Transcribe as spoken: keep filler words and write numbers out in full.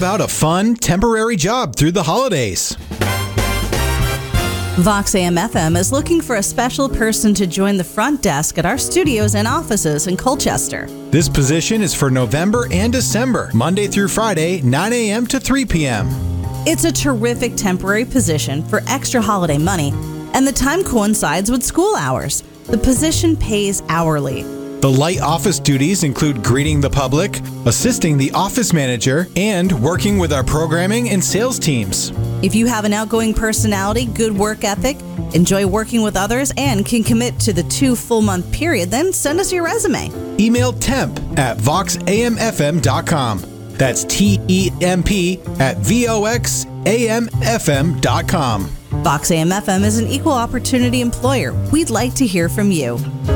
out a fun, temporary job through the holidays. Vox A M F M is looking for a special person to join the front desk at our studios and offices in Colchester. This position is for November and December, Monday through Friday, nine a.m. to three p.m. It's a terrific temporary position for extra holiday money, and the time coincides with school hours. The position pays hourly. The light office duties include greeting the public, assisting the office manager, and working with our programming and sales teams. If you have an outgoing personality, good work ethic, enjoy working with others, and can commit to the two full month period, then send us your resume. Email temp at vox a m f m dot com. That's T E M P at V O X A M F M dot com. Vox A M F M is an equal opportunity employer. We'd like to hear from you.